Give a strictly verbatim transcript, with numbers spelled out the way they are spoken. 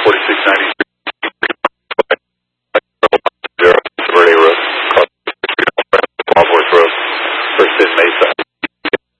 forty-six ninety-three, Verde Road, Small Forest Road, First in Mesa.